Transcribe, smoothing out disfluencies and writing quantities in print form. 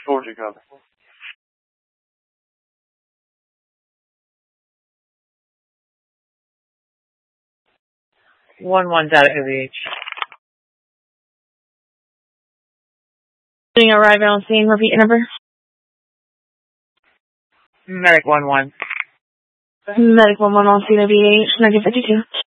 What would you copy? One data OVH. Arrive on scene, repeat your number. Medic 1-1. Medic 1-1 on scene, OVH, 1952.